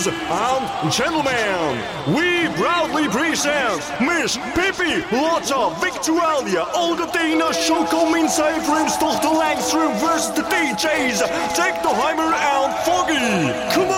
Ladies and gentlemen, we proudly present Miss Pippi Lotta Victualia Algadena Chocomin Cyfrims Tochter Langstrom versus the DJs Tech the Heimer and Foggy. Come